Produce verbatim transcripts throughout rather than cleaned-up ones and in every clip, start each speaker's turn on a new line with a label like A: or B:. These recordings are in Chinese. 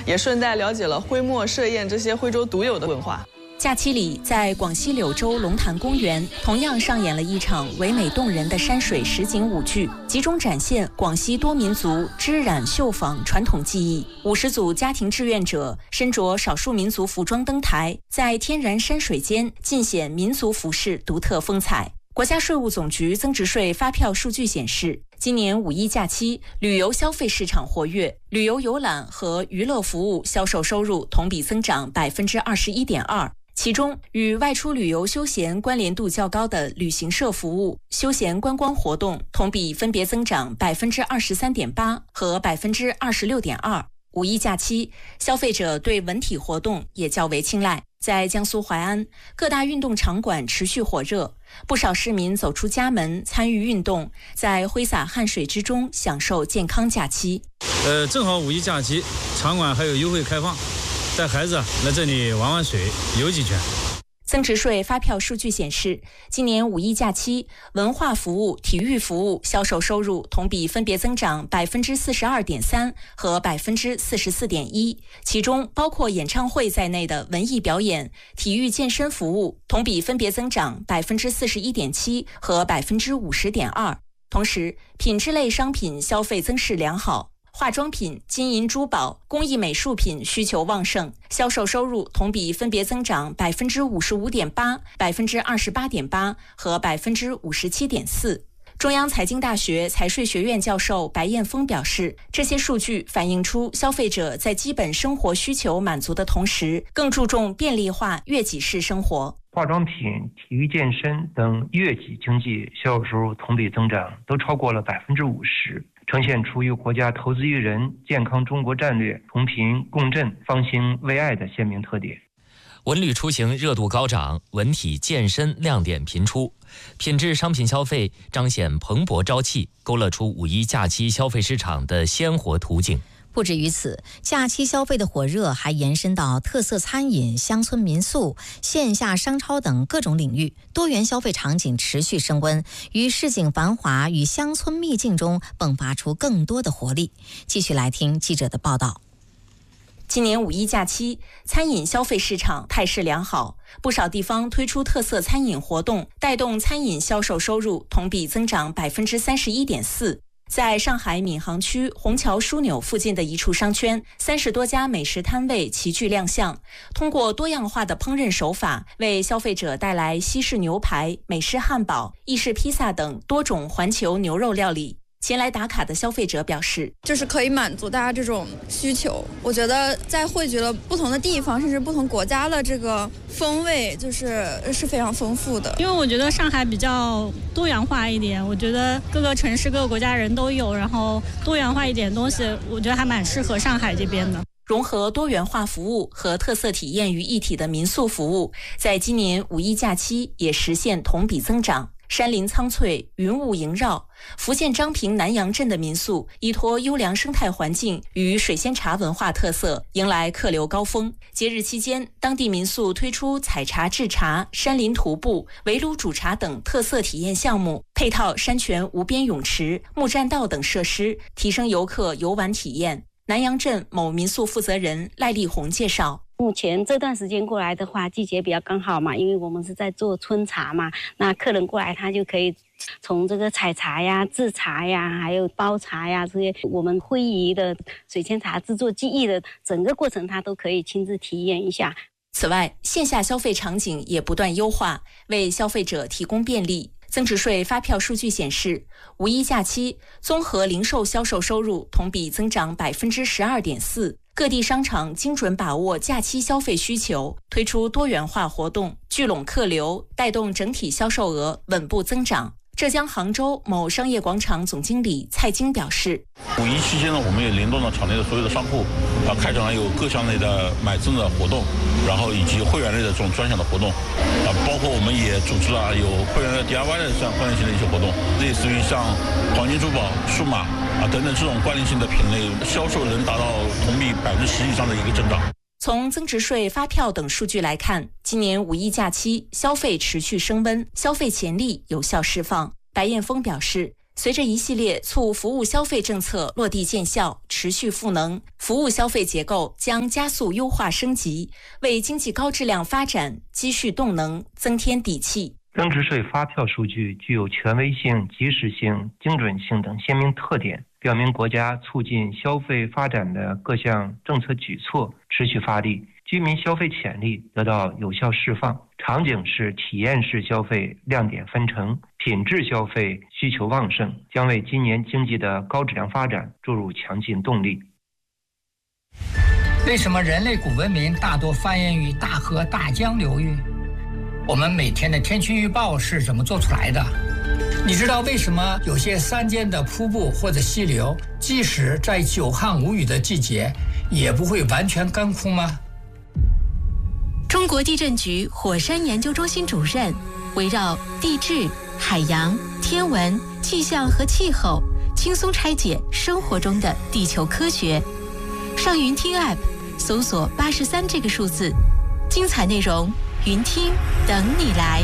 A: 也顺带了解了徽墨、设宴这些徽州独有的文化。
B: 假期里，在广西柳州龙潭公园，同样上演了一场唯美动人的山水实景舞剧，集中展现广西多民族织染绣纺传统技艺。五十组家庭志愿者身着少数民族服装登台，在天然山水间尽显民族服饰独特风采。国家税务总局增值税发票数据显示，今年五一假期旅游消费市场活跃，旅游游览和娱乐服务销售收入同比增长百分之二十一点二。其中，与外出旅游休闲关联度较高的旅行社服务、休闲观光活动同比分别增长百分之二十三点八和百分之二十六点二。五一假期，消费者对文体活动也较为青睐。在江苏淮安，各大运动场馆持续火热，不少市民走出家门参与运动，在挥洒汗水之中享受健康假期。
C: 呃，正好五一假期，场馆还有优惠开放。带孩子来这里玩玩水、游几圈。
B: 增值税发票数据显示，今年五一假期，文化服务、体育服务销售收入同比分别增长百分之四十二点三和百分之四十四点一，其中包括演唱会在内的文艺表演、体育健身服务同比分别增长百分之四十一点七和百分之五十点二。同时，品质类商品消费增势良好。化妆品、金银珠宝、工艺美术品需求旺盛，销售收入同比分别增长百分之五十五点八、百分之二十八点八和百分之五十七点四。中央财经大学财税学院教授白彦峰表示，这些数据反映出消费者在基本生活需求满足的同时，更注重便利化悦己式生活。
D: 化妆品、体育健身等悦己经济销售收入同比增长都超过了百分之五十。呈现出与国家投资于人、健康中国战略同频共振、方兴未艾的鲜明特点。
E: 文旅出行热度高涨，文体健身亮点频出，品质商品消费彰显蓬勃朝气，勾勒出五一假期消费市场的鲜活途径。
F: 不止于此，假期消费的火热还延伸到特色餐饮、乡村民宿、线下商超等各种领域，多元消费场景持续升温，于市井繁华与乡村秘境中迸发出更多的活力。继续来听记者的报道。
B: 今年五一假期，餐饮消费市场态势良好，不少地方推出特色餐饮活动，带动餐饮销售收入同比增长百分之三十一点四。在上海闵行区虹桥枢纽附近的一处商圈，三十多家美食摊位齐聚亮相，通过多样化的烹饪手法，为消费者带来西式牛排、美式汉堡、意式披萨等多种环球牛肉料理。前来打卡的消费者表示，
G: 就是可以满足大家这种需求。我觉得在汇聚了不同的地方，甚至不同国家的这个风味，就是是非常丰富的。
H: 因为我觉得上海比较多元化一点，我觉得各个城市、各个国家人都有，然后多元化一点东西，我觉得还蛮适合上海这边的。
B: 融合多元化服务和特色体验于一体的民宿服务，在今年五一假期也实现同比增长。山林苍翠，云雾萦绕，福建漳平南阳镇的民宿依托优良生态环境与水仙茶文化特色，迎来客流高峰。节日期间，当地民宿推出采茶制茶、山林徒步、围炉煮茶等特色体验项目，配套山泉无边泳池、木栈道等设施，提升游客游玩体验。南阳镇某民宿负责人赖丽红介绍，
I: 目前这段时间过来的话，季节比较刚好嘛，因为我们是在做春茶嘛，那客人过来他就可以从这个采茶呀、制茶呀，还有包茶呀这些我们徽仪的水仙茶制作技艺的整个过程，他都可以亲自体验一下。
B: 此外，线下消费场景也不断优化，为消费者提供便利。增值税发票数据显示，五一假期综合零售销售收入同比增长百分之十二点四。各地商场精准把握假期消费需求，推出多元化活动，聚拢客流，带动整体销售额稳步增长。浙江杭州某商业广场总经理蔡京表示，
J: 五一期间呢，我们也联动了场内的所有的商户，啊，开展了有各项类的买赠的活动，然后以及会员类的这种专享的活动，啊，包括我们也组织了有会员的 D I Y 的这样关联性的一些活动，类似于像黄金珠宝、数码啊等等这种关联性的品类，销售能达到同比百分之十以上的一个增长。
B: 从增值税发票等数据来看，今年五一假期消费持续升温，消费潜力有效释放。白彦峰表示， 随着一系列促服务消费政策落地见效，持续赋能，服务消费结构将加速优化升级，为经济高质量发展积蓄动能，增添底气。
D: 增值税发票数据具有权威性、及时性、精准性等鲜明特点，表明国家促进消费发展的各项政策举措持续发力，居民消费潜力得到有效释放，场景式、体验式消费亮点纷呈，品质消费需求旺盛，将为今年经济的高质量发展注入强劲动力。
K: 为什么人类古文明大多繁衍于大河大江流域？我们每天的天气预报是怎么做出来的？你知道为什么有些山间的瀑布或者溪流，即使在久旱无雨的季节，也不会完全干枯吗？
L: 中国地震局火山研究中心主任围绕地质、海洋、天文、气象和气候，轻松拆解生活中的地球科学。上云听 App 搜索八十三这个数字，精彩内容云听等你来。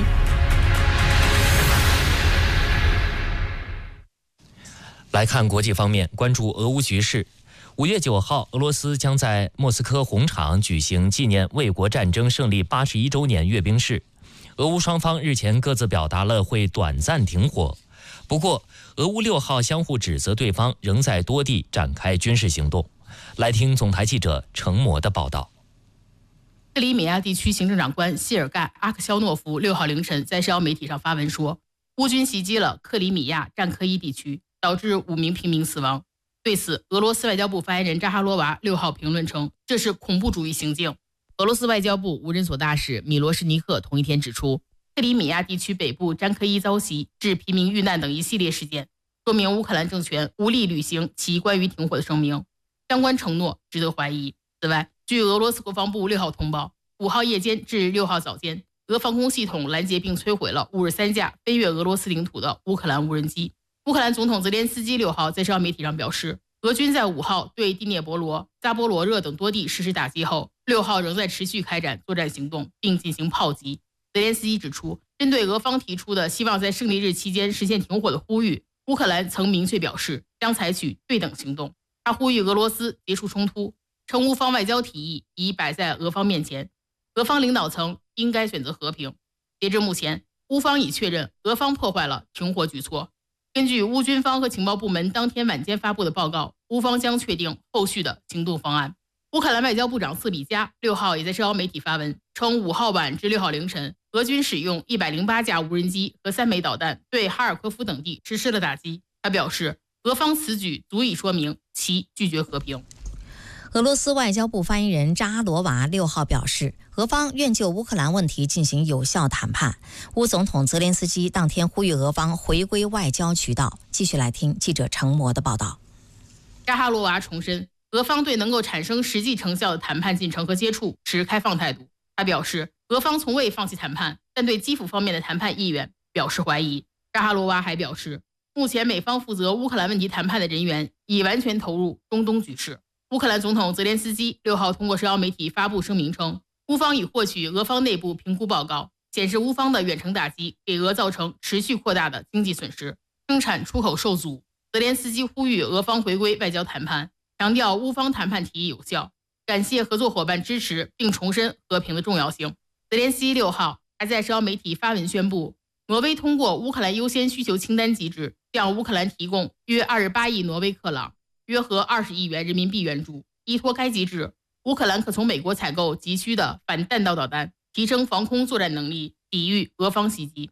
E: 来看国际方面，关注俄乌局势。五月九号，俄罗斯将在莫斯科红场举行纪念卫国战争胜利八十一周年阅兵式。俄乌双方日前各自表达了会短暂停火，不过俄乌六号相互指责对方仍在多地展开军事行动。来听总台记者程模的报道。
M: 克里米亚地区行政长官谢尔盖·阿克肖诺夫六号凌晨在社交媒体上发文说，乌军袭击了克里米亚战科伊地区，导致五名平民死亡。对此，俄罗斯外交部发言人扎哈罗娃六号评论称，这是恐怖主义行径。俄罗斯外交部无人所大使米罗什尼克同一天指出，克里米亚地区北部詹科伊遭袭致平民遇难等一系列事件，说明乌克兰政权无力履行其关于停火的声明，相关承诺值得怀疑。此外，据俄罗斯国防部六号通报，五号夜间至六号早间，俄防空系统拦截并摧毁了五十三架飞越俄罗斯领土的乌克兰无人机。乌克兰总统泽连斯基六号在社交媒体上表示，俄军在五号对第聂伯罗、扎波罗热等多地实施打击后，六号仍在持续开展作战行动，并进行炮击。泽连斯基指出，针对俄方提出的希望在胜利日期间实现停火的呼吁，乌克兰曾明确表示将采取对等行动。他呼吁俄罗斯结束冲突，称乌方外交提议已摆在俄方面前，俄方领导层应该选择和平。截至目前，乌方已确认俄方破坏了停火举措。根据乌军方和情报部门当天晚间发布的报告，乌方将确定后续的行动方案。乌克兰外交部长瑟比加六号也在社交媒体发文称，五号晚至六号凌晨，俄军使用一百零八架无人机和三枚导弹对哈尔科夫等地实施了打击。他表示，俄方此举足以说明其拒绝和平。
F: 俄罗斯外交部发言人扎哈罗娃六号表示，俄方愿就乌克兰问题进行有效谈判。乌总统泽连斯基当天呼吁俄方回归外交渠道。继续来听记者程模的报道。
M: 扎哈罗娃重申，俄方对能够产生实际成效的谈判进程和接触持开放态度。他表示，俄方从未放弃谈判，但对基辅方面的谈判意愿表示怀疑。扎哈罗娃还表示，目前美方负责乌克兰问题谈判的人员已完全投入中东局势。乌克兰总统泽连斯基六号通过社交媒体发布声明称，乌方已获取俄方内部评估报告，显示乌方的远程打击给俄造成持续扩大的经济损失，生产出口受阻。泽连斯基呼吁俄方回归外交谈判，强调乌方谈判提议有效，感谢合作伙伴支持，并重申和平的重要性。泽连斯基六号还在社交媒体发文宣布，挪威通过乌克兰优先需求清单机制，向乌克兰提供约二十八亿挪威克朗，约合二十亿元人民币援助。依托该机制，乌克兰可从美国采购急需的反弹道导弹，提升防空作战能力，抵御俄方袭击。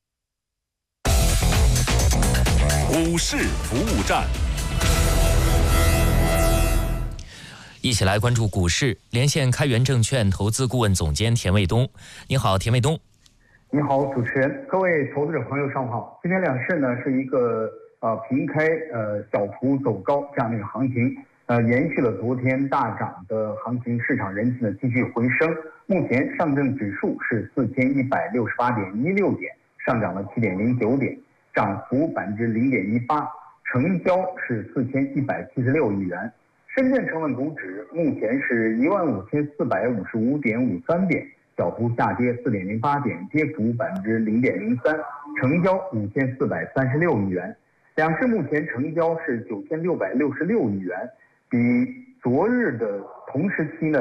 N: 股市服务站，
E: 一起来关注股市。连线开源证券投资顾问总监田卫东。你好，田卫东。
O: 你好，主持人，各位投资者朋友，上午好。今天两市呢是一个呃平开呃小幅走高这样的一个行情，呃延续了昨天大涨的行情，市场人气呢继续回升。目前上证指数是四千一百六十八点一六点，上涨了七点零九点，涨幅百分之零点一八，成交是四千一百七十六亿元。深圳成分股指目前是一万五千四百五十五点五三点，小幅下跌四点零八点，跌幅百分之零点零三，成交五千四百三十六亿元。 两市目前成交是九千六百六十六亿元，比昨日的同时期呢